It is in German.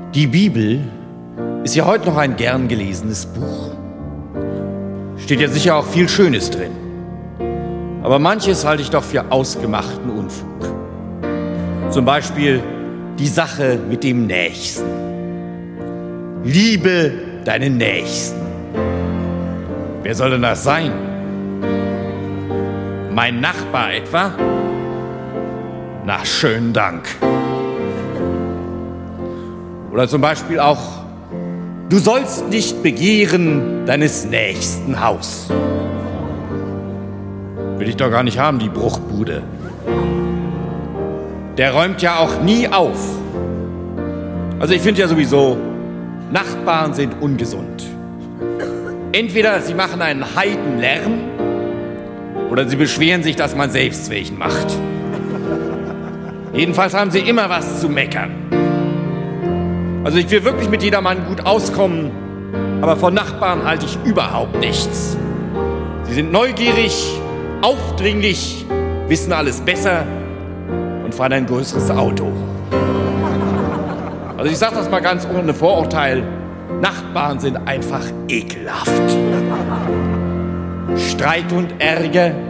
Die Bibel ist ja heute noch ein gern gelesenes Buch. Steht ja sicher auch viel Schönes drin. Aber manches halte ich doch für ausgemachten Unfug. Zum Beispiel die Sache mit dem Nächsten. Liebe deinen Nächsten. Wer soll denn das sein? Mein Nachbar etwa? Na, schönen Dank. Oder zum Beispiel auch, du sollst nicht begehren deines nächsten Haus. Will ich doch gar nicht haben, die Bruchbude. Der räumt ja auch nie auf. Also ich finde ja sowieso, Nachbarn sind ungesund. Entweder sie machen einen Heidenlärm oder sie beschweren sich, dass man selbst welchen macht. Jedenfalls haben sie immer was zu meckern. Also ich will wirklich mit jedermann gut auskommen, aber von Nachbarn halte ich überhaupt nichts. Sie sind neugierig, aufdringlich, wissen alles besser und fahren ein größeres Auto. Also ich sage das mal ganz ohne Vorurteil, Nachbarn sind einfach ekelhaft. Streit und Ärger